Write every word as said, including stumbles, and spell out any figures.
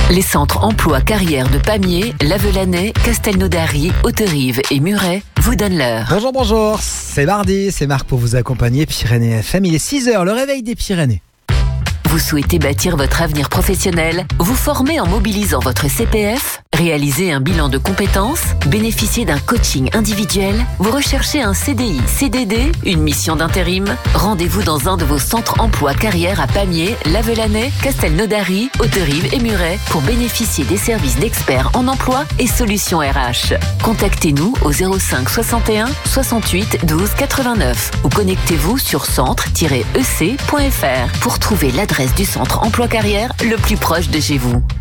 Les centres emploi carrière de Pamiers, Lavelanet, Castelnaudary, Hauterive et Muret vous donnent l'heure. Bonjour, bonjour, c'est mardi, c'est Marc pour vous accompagner, Pyrénées F M, il est six heures, le réveil des Pyrénées. Vous souhaitez bâtir votre avenir professionnel, vous former en mobilisant votre C P F, réaliser un bilan de compétences, bénéficier d'un coaching individuel, vous recherchez un C D I, C D D, une mission d'intérim. Rendez-vous dans un de vos centres emploi carrière à Pamiers, Lavelanet, Castelnaudary, Hauterive et Muret pour bénéficier des services d'experts en emploi et solutions R H. Contactez-nous au zéro cinq soixante et un soixante-huit douze quatre-vingt-neuf ou connectez-vous sur centre tiret e c point f r pour trouver l'adresse du centre emploi carrière le plus proche de chez vous.